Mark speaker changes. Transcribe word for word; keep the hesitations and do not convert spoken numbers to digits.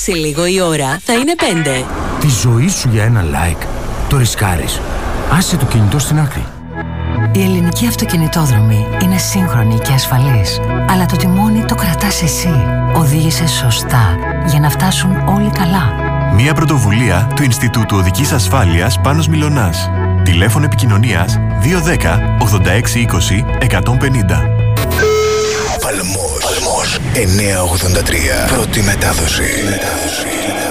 Speaker 1: Σε λίγο η ώρα θα είναι πέντε.
Speaker 2: Τη ζωή σου για ένα like. Το ρισκάρεις. Άσε το κινητό στην άκρη.
Speaker 3: Η ελληνική αυτοκινητόδρομη είναι σύγχρονη και ασφαλής. Αλλά το τιμόνι το κρατάς εσύ. Οδήγησε σωστά για να φτάσουν όλοι καλά.
Speaker 4: Μια πρωτοβουλία του Ινστιτούτου Οδικής Ασφάλειας Πάνος Μιλωνάς. Τηλέφωνο επικοινωνίας δύο ένα μηδέν ογδόντα έξι είκοσι εκατόν πενήντα.
Speaker 5: Παλμός εννιακόσια ογδόντα τρία. Πρώτη μετάδοση. μετάδοση.